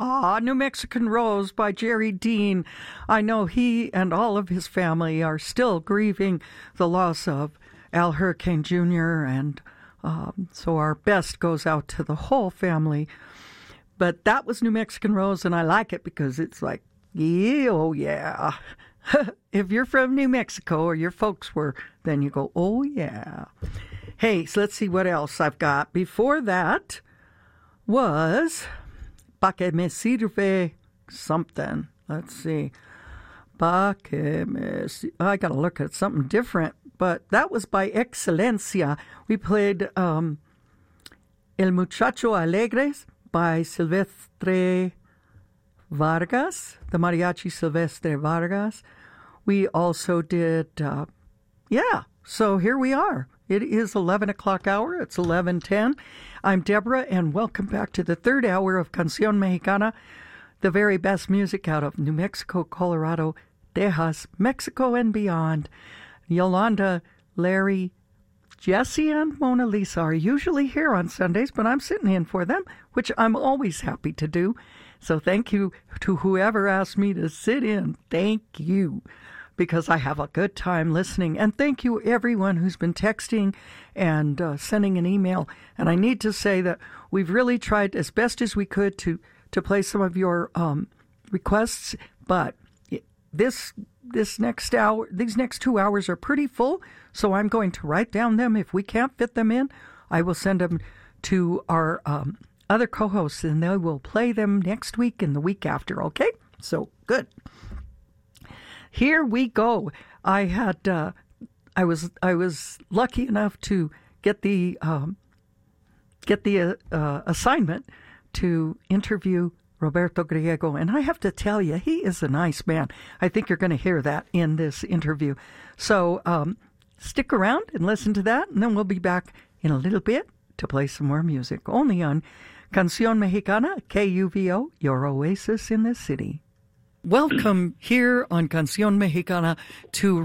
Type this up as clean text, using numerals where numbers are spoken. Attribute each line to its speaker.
Speaker 1: New Mexican Rose by Jerry Dean. I know he and all of his family are still grieving the loss of Al Hurricane Jr., and so our best goes out to the whole family. But that was New Mexican Rose, and I like it because it's like, yeah, oh yeah. If you're from New Mexico, or your folks were, then you go, oh yeah. Hey, so let's see what else I've got. Before that was Pa que me sirve something. Let's see. Pa que me I got to look at something different. But that was by Excelencia. We played El Muchacho Alegres by Silvestre Vargas, the Mariachi Silvestre Vargas. We also did, so here we are. It is 11 o'clock hour. It's 11:10. I'm Deborah, and welcome back to the third hour of Canción Mexicana, the very best music out of New Mexico, Colorado, Tejas, Mexico, and beyond. Yolanda, Larry, Jesse, and Mona Lisa are usually here on Sundays, but I'm sitting in for them, which I'm always happy to do. So thank you to whoever asked me to sit in. Thank you, because I have a good time listening. And thank you, everyone who's been texting and sending an email. And I need to say that we've really tried as best as we could to play some of your requests, but this next hour, these next 2 hours are pretty full, so I'm going to write down them. If we can't fit them in, I will send them to our other co-hosts, and they will play them next week and the week after, okay? So, good. Here we go. I had, I was lucky enough to get the assignment to interview Roberto Griego, and I have to tell you, he is a nice man. I think you're going to hear that in this interview. So stick around and listen to that, and then we'll be back in a little bit to play some more music, only on Canción Mexicana, KUVO, your oasis in the city. Welcome here on Canción Mexicana to